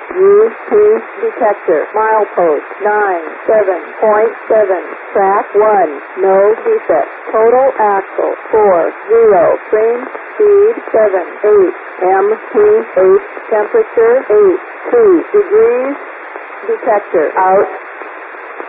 UP detector. Milepost 97.7. Track 1. No defect. Total axle 40. Frame speed 78. MPH temperature 82 degrees. Detector out.